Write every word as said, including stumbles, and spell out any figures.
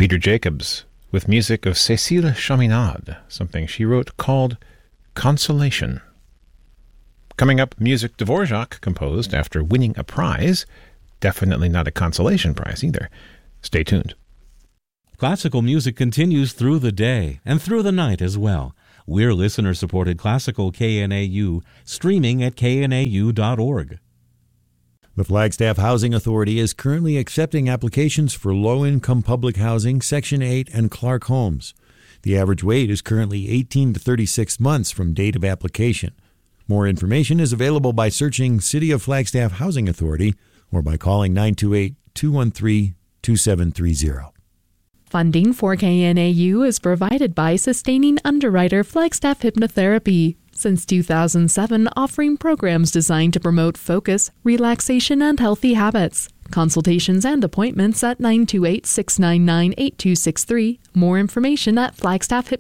Peter Jacobs with music of Cécile Chaminade, something she wrote called Consolation. Coming up, music Dvorak composed after winning a prize. Definitely not a consolation prize either. Stay tuned. Classical music continues through the day and through the night as well. We're listener-supported Classical K N A U, streaming at k n a u dot org. The Flagstaff Housing Authority is currently accepting applications for low-income public housing, Section eight, and Clark homes. The average wait is currently eighteen to thirty-six months from date of application. More information is available by searching City of Flagstaff Housing Authority or by calling nine two eight, two one three, two seven three zero. Funding for K N A U is provided by Sustaining Underwriter Flagstaff Hypnotherapy. Since two thousand seven, offering programs designed to promote focus, relaxation, and healthy habits. Consultations and appointments at nine two eight, six nine nine, eight two six three. More information at flagstaff hypnotherapy